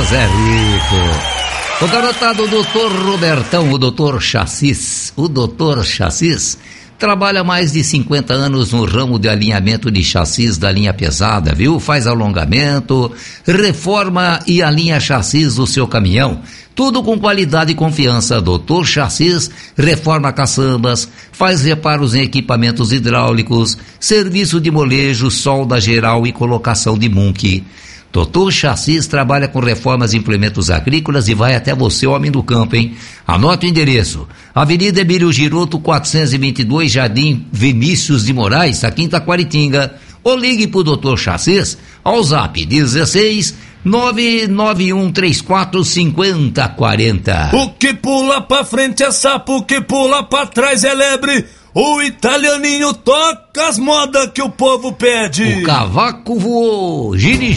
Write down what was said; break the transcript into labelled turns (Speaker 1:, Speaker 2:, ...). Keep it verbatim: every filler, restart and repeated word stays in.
Speaker 1: Zé Rico. O garotado, o doutor Robertão, o doutor Chassis, o doutor Chassis trabalha mais de cinquenta anos no ramo de alinhamento de chassis da linha pesada, viu? Faz alongamento, reforma e alinha chassis do seu caminhão. Tudo com qualidade e confiança. doutor Chassis reforma caçambas, faz reparos em equipamentos hidráulicos, serviço de molejo, solda geral e colocação de munque. doutor Chassis trabalha com reformas e implementos agrícolas e vai até você, homem do campo, hein? Anote o endereço: Avenida Emílio Giroto, quatrocentos e vinte e dois, Jardim Vinícius de Moraes, aqui em Taquaritinga. Ou ligue pro doutor Chassis ao zap dezesseis, nove nove um três quatro, cinco zero quatro zero.
Speaker 2: O que pula pra frente é sapo, o que pula pra trás é lebre. O italianinho toca as modas que o povo pede.
Speaker 1: O cavaco voou, gire